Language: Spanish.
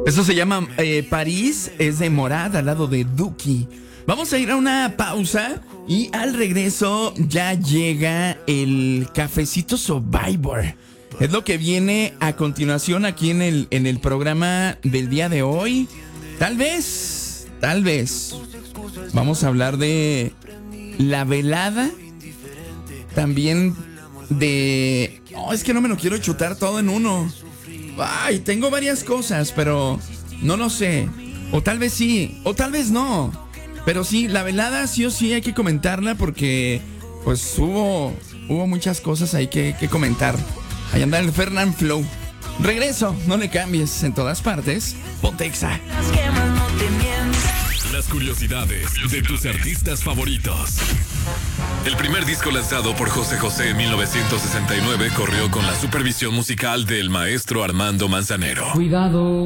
Eso se llama París, es de Morad al lado de Duki. Vamos a ir a una pausa y al regreso ya llega el cafecito Survivor. Es lo que viene a continuación aquí en el programa del día de hoy. Tal vez. Vamos a hablar de la velada. También de... es que no me lo quiero chutar todo en uno. Ay, tengo varias cosas, pero no lo sé. O tal vez sí, o tal vez no. Pero sí, la velada sí o sí hay que comentarla porque pues hubo muchas cosas ahí que comentar. Ahí anda el Fernand Flow. Regreso, no le cambies, en todas partes. Ponte Exa. Las curiosidades de tus artistas favoritos. El primer disco lanzado por José José en 1969 corrió con la supervisión musical del maestro Armando Manzanero. Cuidado.